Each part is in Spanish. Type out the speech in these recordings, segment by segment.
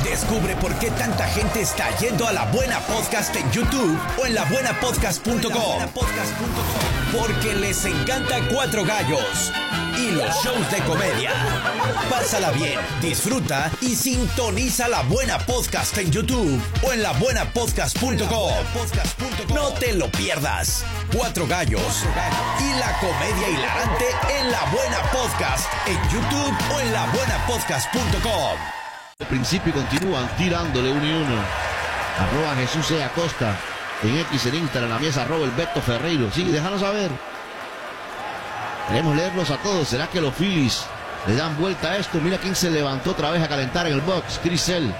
Descubre por qué tanta gente está yendo a La Buena Podcast en YouTube o en labuenapodcast.com. Porque les encanta Cuatro Gallos y los shows de comedia. Pásala bien, disfruta y sintoniza La Buena Podcast en YouTube o en labuenapodcast.com. No te lo pierdas. Cuatro Gallos y la comedia hilarante en La Buena Podcast en YouTube o en labuenapodcast.com. Al principio continúan tirándole 1 y 1. @ Jesús E. Acosta. En X, en Instagram, la mesa Roberto Ferreiro. Sí, déjanos saber. Queremos leerlos a todos. ¿Será que los Phillies le dan vuelta a esto? Mira quién se levantó otra vez a calentar en el box. Chris Sale.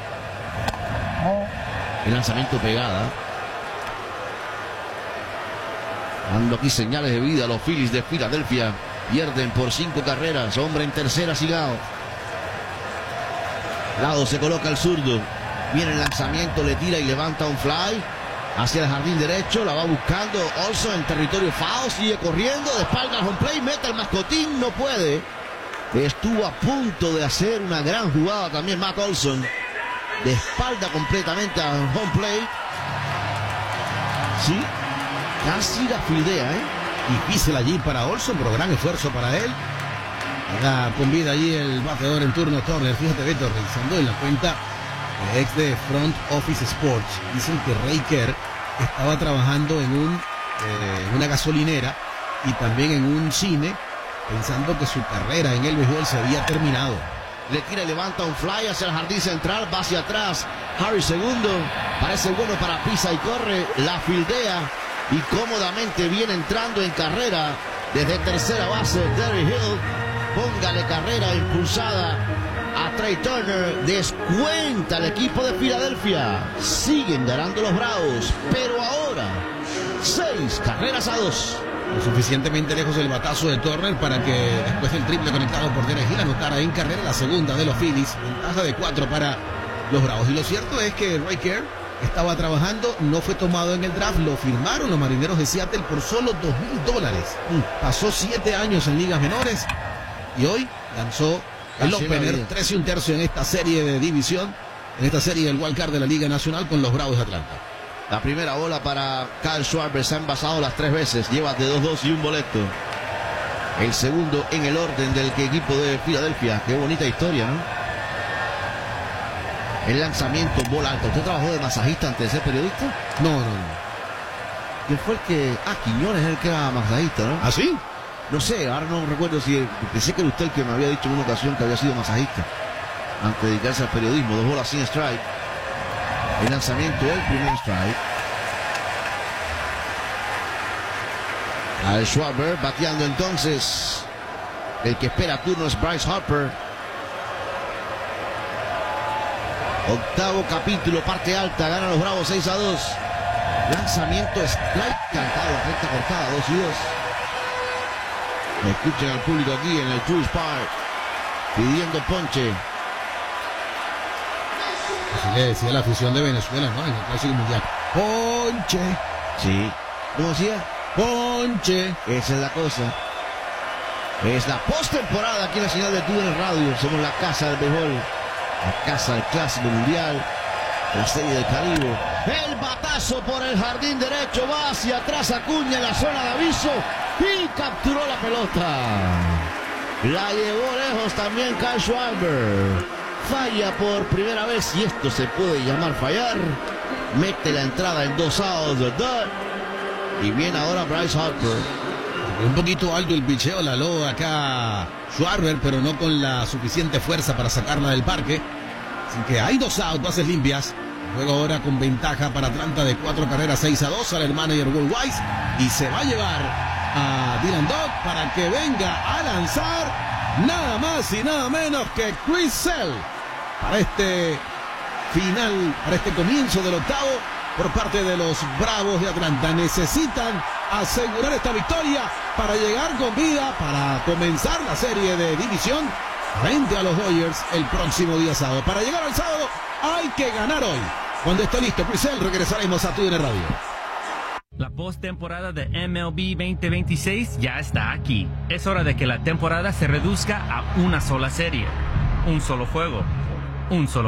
El lanzamiento pegada. Dando aquí señales de vida. Los Phillies de Filadelfia pierden por 5 carreras. Hombre en tercera, Sigao. Lado se coloca el zurdo. Viene el lanzamiento, le tira y levanta un fly hacia el jardín derecho. La va buscando Olson en territorio foul. Sigue corriendo de espalda al home plate. Mete el mascotín, no puede. Estuvo a punto de hacer una gran jugada también Matt Olson. De espalda completamente al home plate. Sí, casi la fildea, Difícil allí para Olson, pero gran esfuerzo para él. Da con vida allí el bateador en turno Turner. Fíjate, Beto, revisando en la cuenta ex de Front Office Sports, dicen que Ray Kerr estaba trabajando en una gasolinera y también en un cine, pensando que su carrera en el béisbol se había terminado. Le tira y levanta un fly hacia el jardín central, va hacia atrás. Harry segundo, parece bueno para pisa y corre, la fildea y cómodamente viene entrando en carrera desde tercera base Derry Hill. Póngale carrera impulsada a Trey Turner. Descuenta el equipo de Filadelfia. Siguen ganando los Bravos, pero ahora 6 carreras a 2. Lo suficientemente lejos el batazo de Turner para que después del triple conectado por Derek Hill anotara en carrera la segunda de los Phillies. Ventaja de 4 para los Bravos. Y lo cierto es que Ray Kerr estaba trabajando, no fue tomado en el draft, lo firmaron los Marineros de Seattle por solo $2,000. Pasó 7 años en ligas menores y hoy lanzó el opener 3 1/3 en esta serie de división, en esta serie del Wild Card de la Liga Nacional con los Bravos de Atlanta. La primera bola para Kyle Schwarber, se ha envasado las 3 veces, lleva de 2-2 y un boleto. El segundo en el orden del equipo de Filadelfia. Qué bonita historia, ¿no? El lanzamiento, bola alta. ¿Usted trabajó de masajista antes de ser periodista? No. ¿Quién fue el que...? Quiñones es el que era masajista, ¿no? ¿Ah, sí? No sé, ahora no recuerdo si... Pensé que era usted el que me había dicho en una ocasión que había sido masajista antes de dedicarse al periodismo. 2 bolas sin strike. El lanzamiento, el primer strike. Al Schwarber bateando entonces. El que espera turno es Bryce Harper. Octavo capítulo, parte alta, ganan los Bravos 6-2. Lanzamiento, strike, cantado, recta cortada, 2-2. Escuchen al público aquí en el Truist Park pidiendo ponche. Así le decía la afición de Venezuela, ¿no? En el Clásico Mundial. ¡Ponche! Sí. ¿Cómo decía? ¡Ponche! Esa es la cosa. Es la postemporada aquí en la señal de Túnel Radio. Somos la casa del béisbol. La casa del Clásico Mundial. La Serie del Caribe. El batazo por el jardín derecho. Va hacia atrás Acuña en la zona de aviso. Y capturó la pelota. La llevó lejos también Kyle Schwarber. Falla por primera vez, y esto se puede llamar fallar. Mete la entrada en 2 outs de Dodd. Y viene ahora Bryce Harper. Un poquito alto el picheo, la lobo acá Schwarber, pero no con la suficiente fuerza para sacarla del parque. Así que hay 2 outs, bases limpias. Juego ahora con ventaja para Atlanta de 4 carreras, 6-2. Sale el manager Will Wise y se va a llevar a Dylan Dodd para que venga a lanzar nada más y nada menos que Chris Sale para este final, para este comienzo del octavo por parte de los Bravos de Atlanta. Necesitan asegurar esta victoria para llegar con vida, para comenzar la serie de división frente a los Dodgers el próximo día sábado. Para llegar al sábado hay que ganar hoy. Cuando esté listo Chris Sale, regresaremos a TUDN Radio. La postemporada de MLB 2026 ya está aquí. Es hora de que la temporada se reduzca a una sola serie, un solo juego, un solo